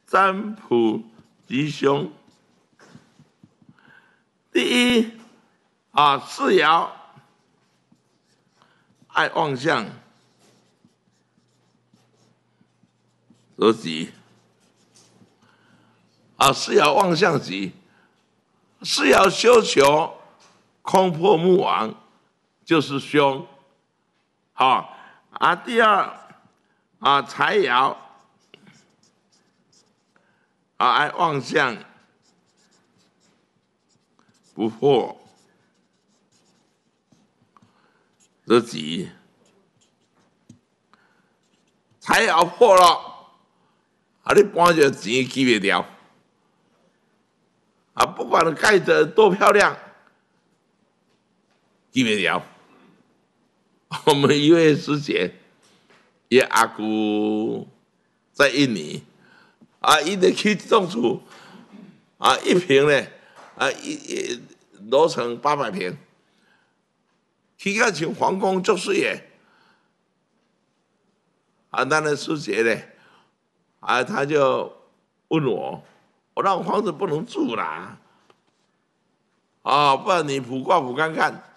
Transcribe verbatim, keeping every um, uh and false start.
占卜吉凶。第一啊，四爻爱望相得吉啊，四爻望相吉，四爻修求空破木亡，就是凶。好啊，第二啊，财爻啊，爱望相不破得吉。财爻破了，啊，你搬着钱记袂掉，啊，不管盖得多漂亮，记袂掉。我们一位师姐，伊阿姑在印尼，啊，伊得去这种厝，啊，一平呢，啊，一一楼层八百平，去到像皇宫足水诶。啊，咱的师姐呢，啊，他就问我，我那房子不能住啦，啊，不然你卜卦卜看看。